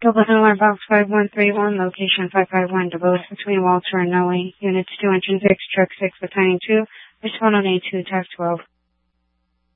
Double Handler Box 5131, location 551, Duluth, between Walter and Noe. Units 2 Engine 6, Truck 6, Battalion 2, respond on A2, Task 12.